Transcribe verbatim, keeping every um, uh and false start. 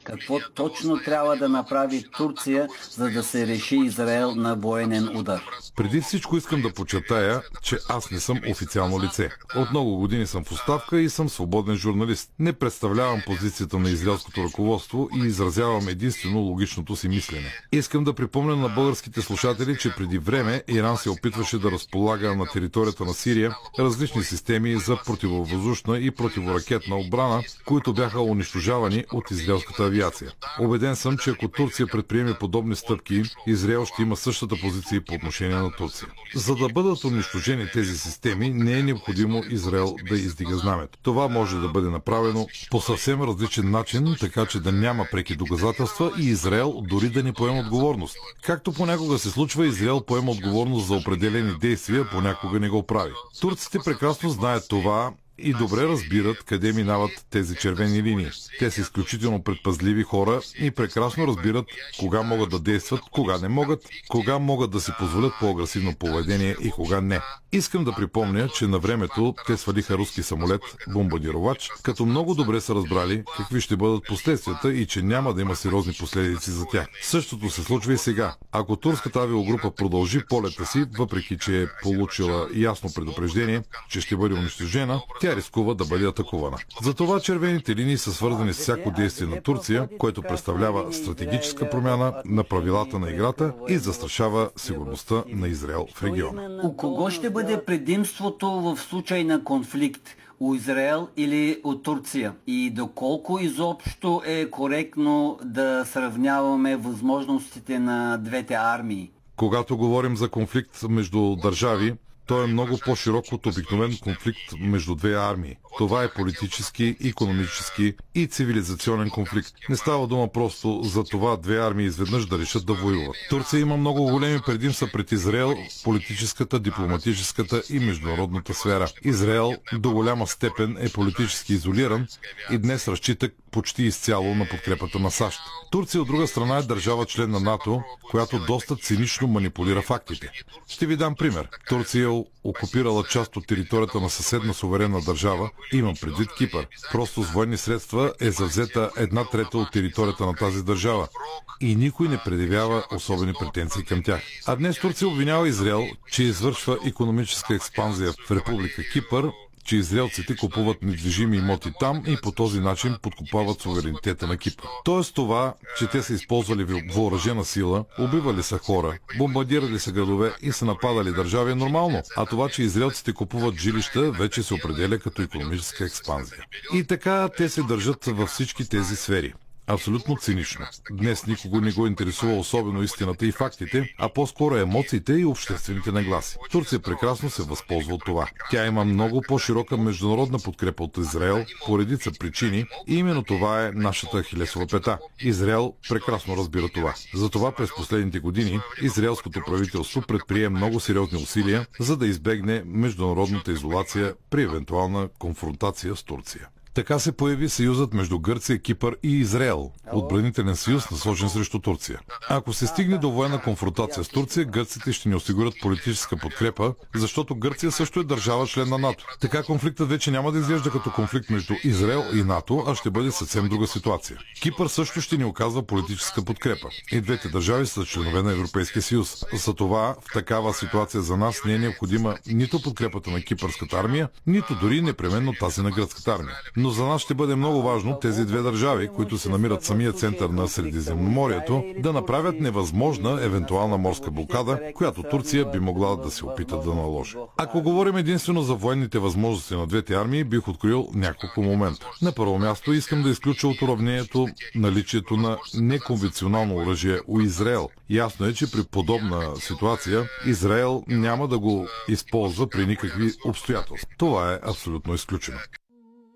Какво точно трябва да направи Турция, за да се реши Израел на военен удар? Преди всичко искам да подчертая, че аз не съм официално лице. От много години съм в оставка и съм свободен журналист. Не представлявам позицията на израелското ръководство и изразявам единствено логичното си мислене. Искам да припомня на българските слушатели, че преди време Иран се опитваше да разполага на територията на Сирия различни системи за противовъздушна и противоракетна отбрана, които бяха унищожавани от израелската авиация. Убеден съм, че ако Турция предприеме подобни стъпки, Израел ще има същата позиция по отношение на Турция. За да бъдат унищожени тези системи, не е необходимо Израел да издига знамето. Това може да бъде направено по съвсем различен начин, така че да няма преки доказателства и Израел дори да не поема отговорност. Както понякога се случва, Израел поема отговорност за определени действия, понякога не го прави. Турците прекрасно знаят това и добре разбират къде минават тези червени линии. Те са изключително предпазливи хора и прекрасно разбират кога могат да действат, кога не могат, кога могат да си позволят по-агресивно поведение и кога не. Искам да припомня, че на времето те свалиха руски самолет, бомбардировач, като много добре са разбрали какви ще бъдат последствията и че няма да има сериозни последици за тях. Същото се случва и сега. Ако турската авиогрупа продължи полета си, въпреки че е получила ясно предупреждение, че ще бъде унищожена, тя рискува да бъде атакувана. Затова червените линии са свързани с всяко действие на Турция, което представлява стратегическа промяна на правилата на играта и застрашава сигурността на Израел в региона. У кого ще бъде предимството в случай на конфликт? У Израел или от Турция? И доколко изобщо е коректно да сравняваме възможностите на двете армии? Когато говорим за конфликт между държави, той е много по-широк от обикновен конфликт между две армии. Това е политически, икономически и цивилизационен конфликт. Не става дума просто за това две армии изведнъж да решат да воюват. Турция има много големи предимства пред Израел в политическата, дипломатическата и международната сфера. Израел до голяма степен е политически изолиран и днес разчита почти изцяло на подкрепата на САЩ. Турция от друга страна е държава член на НАТО, която доста цинично манипулира фактите. Ще ви дам пример. Турция е окупирала част от територията на съседна суверенна държава, имам предвид Кипър. Просто с военни средства е завзета една трета от територията на тази държава и никой не предявява особени претенции към тях. А днес Турция обвинява Израел, че извършва икономическа експанзия в Република Кипър, че израелците купуват недвижими имоти там и по този начин подкопават суверенитета на Кипър. Тоест това, че те са използвали въоръжена сила, убивали са хора, бомбардирали са градове и са нападали държави е нормално, а това, че израелците купуват жилища, вече се определя като икономическа експанзия. И така те се държат във всички тези сфери. Абсолютно цинично. Днес никого не го интересува особено истината и фактите, а по-скоро емоциите и обществените нагласи. Турция прекрасно се възползва от това. Тя има много по-широка международна подкрепа от Израел по редица причини и именно това е нашата ахилесова пета. Израел прекрасно разбира това. Затова през последните години израелското правителство предприе много сериозни усилия, за да избегне международната изолация при евентуална конфронтация с Турция. Така се появи съюзът между Гърция, Кипър и Израел, отбранителен съюз, насочен срещу Турция. Ако се стигне до военна конфронтация с Турция, гърците ще ни осигурят политическа подкрепа, защото Гърция също е държава член на НАТО. Така конфликтът вече няма да изглежда като конфликт между Израел и НАТО, а ще бъде съвсем друга ситуация. Кипър също ще ни оказва политическа подкрепа. И двете държави са членове на Европейския съюз. За това в такава ситуация за нас не е необходима нито подкрепата на кипърската армия, нито дори непременно тази на гръцката армия. Но за нас ще бъде много важно тези две държави, които се намират в самия център на Средиземноморието, да направят невъзможна евентуална морска блокада, която Турция би могла да се опита да наложи. Ако говорим единствено за военните възможности на двете армии, бих открил няколко момента. На първо място искам да изключа от уравнението наличието на неконвенционално оръжие у Израел. Ясно е, че при подобна ситуация Израел няма да го използва при никакви обстоятелства. Това е абсолютно изключено.